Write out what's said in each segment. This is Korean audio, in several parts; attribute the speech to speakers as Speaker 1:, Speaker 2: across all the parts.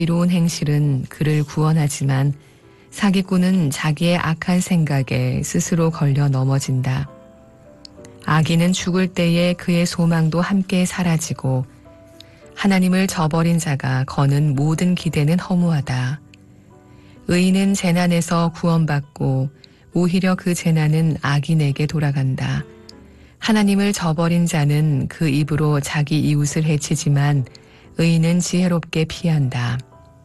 Speaker 1: 이로운 행실은 그를 구원하지만 사기꾼은 자기의 악한 생각에 스스로 걸려 넘어진다. 악인은 죽을 때에 그의 소망도 함께 사라지고 하나님을 저버린 자가 거는 모든 기대는 허무하다. 의인은 재난에서 구원받고 오히려 그 재난은 악인에게 돌아간다. 하나님을 저버린 자는 그 입으로 자기 이웃을 해치지만 의인은 지혜롭게 피한다.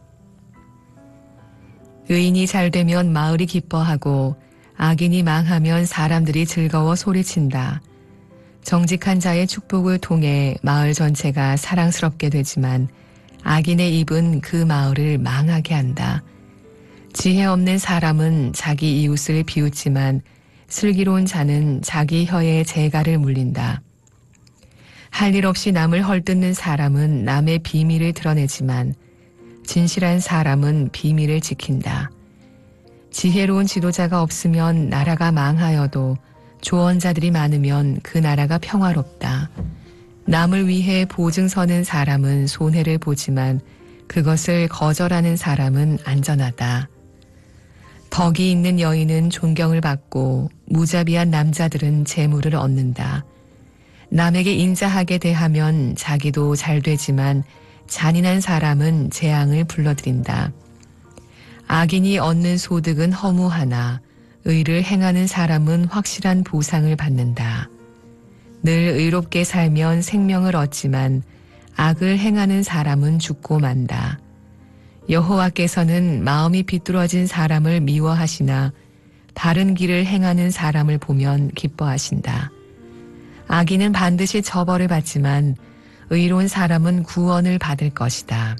Speaker 1: 의인이 잘되면 마을이 기뻐하고 악인이 망하면 사람들이 즐거워 소리친다. 정직한 자의 축복을 통해 마을 전체가 사랑스럽게 되지만 악인의 입은 그 마을을 망하게 한다. 지혜 없는 사람은 자기 이웃을 비웃지만 슬기로운 자는 자기 혀에 재갈을 물린다. 할 일 없이 남을 헐뜯는 사람은 남의 비밀을 드러내지만 진실한 사람은 비밀을 지킨다. 지혜로운 지도자가 없으면 나라가 망하여도 조언자들이 많으면 그 나라가 평화롭다. 남을 위해 보증 서는 사람은 손해를 보지만 그것을 거절하는 사람은 안전하다. 덕이 있는 여인은 존경을 받고 무자비한 남자들은 재물을 얻는다. 남에게 인자하게 대하면 자기도 잘 되지만 잔인한 사람은 재앙을 불러들인다. 악인이 얻는 소득은 허무하나 의를 행하는 사람은 확실한 보상을 받는다. 늘 의롭게 살면 생명을 얻지만 악을 행하는 사람은 죽고 만다. 여호와께서는 마음이 비뚤어진 사람을 미워하시나 바른 길을 행하는 사람을 보면 기뻐하신다. 악인은 반드시 처벌을 받지만 의로운 사람은 구원을 받을 것이다.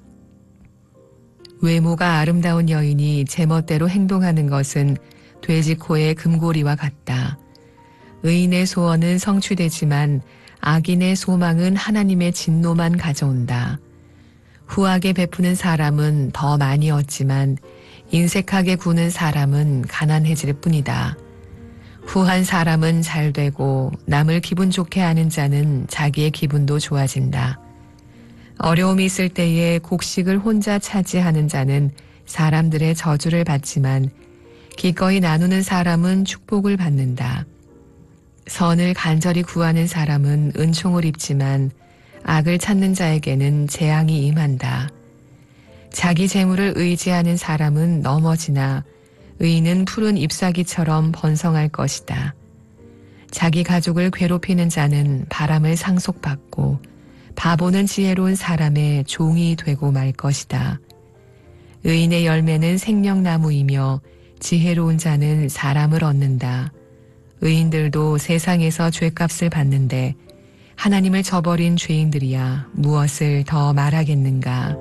Speaker 1: 외모가 아름다운 여인이 제멋대로 행동하는 것은 돼지코의 금고리와 같다. 의인의 소원은 성취되지만 악인의 소망은 하나님의 진노만 가져온다. 후하게 베푸는 사람은 더 많이 얻지만 인색하게 구는 사람은 가난해질 뿐이다. 후한 사람은 잘 되고 남을 기분 좋게 하는 자는 자기의 기분도 좋아진다. 어려움이 있을 때에 곡식을 혼자 차지하는 자는 사람들의 저주를 받지만 기꺼이 나누는 사람은 축복을 받는다. 선을 간절히 구하는 사람은 은총을 입지만 악을 찾는 자에게는 재앙이 임한다. 자기 재물을 의지하는 사람은 넘어지나 의인은 푸른 잎사귀처럼 번성할 것이다. 자기 가족을 괴롭히는 자는 바람을 상속받고 바보는 지혜로운 사람의 종이 되고 말 것이다. 의인의 열매는 생명나무이며 지혜로운 자는 사람을 얻는다. 의인들도 세상에서 죗값을 받는데 하나님을 저버린 죄인들이야 무엇을 더 말하겠는가.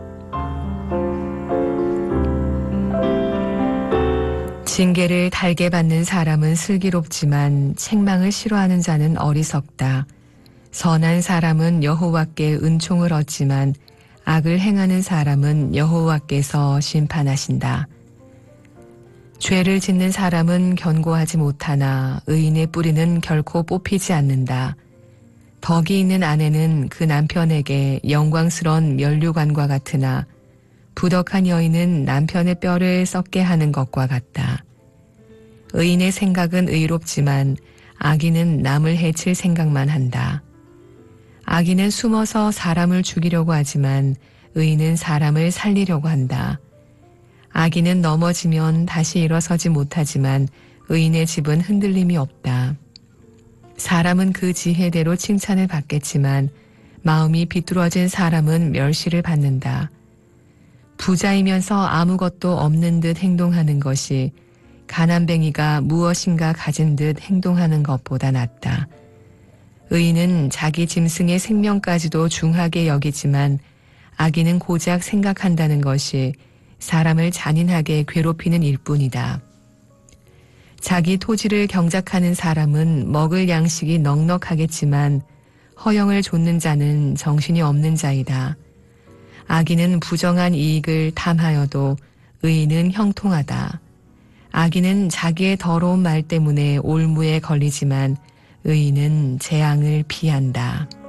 Speaker 1: 징계를 달게 받는 사람은 슬기롭지만 책망을 싫어하는 자는 어리석다. 선한 사람은 여호와께 은총을 얻지만 악을 행하는 사람은 여호와께서 심판하신다. 죄를 짓는 사람은 견고하지 못하나 의인의 뿌리는 결코 뽑히지 않는다. 덕이 있는 아내는 그 남편에게 영광스러운 면류관과 같으나 부덕한 여인은 남편의 뼈를 썩게 하는 것과 같다. 의인의 생각은 의롭지만 악인은 남을 해칠 생각만 한다. 악인은 숨어서 사람을 죽이려고 하지만 의인은 사람을 살리려고 한다. 악인은 넘어지면 다시 일어서지 못하지만 의인의 집은 흔들림이 없다. 사람은 그 지혜대로 칭찬을 받겠지만 마음이 비뚤어진 사람은 멸시를 받는다. 부자이면서 아무것도 없는 듯 행동하는 것이 가난뱅이가 무엇인가 가진 듯 행동하는 것보다 낫다. 의인은 자기 짐승의 생명까지도 중하게 여기지만 악인은 고작 생각한다는 것이 사람을 잔인하게 괴롭히는 일뿐이다. 자기 토지를 경작하는 사람은 먹을 양식이 넉넉하겠지만 허영을 좇는 자는 정신이 없는 자이다. 악인은 부정한 이익을 탐하여도 의인은 형통하다. 악인은 자기의 더러운 말 때문에 올무에 걸리지만 의인은 재앙을 피한다.